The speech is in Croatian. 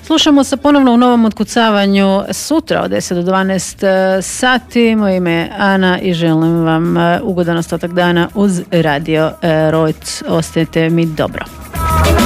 Slušamo se ponovno u novom otkucavanju sutra od 10 do 12 sati. Moje ime je Ana i želim vam ugodan ostatak dana uz Radio Rojc. Ostajte mi dobro.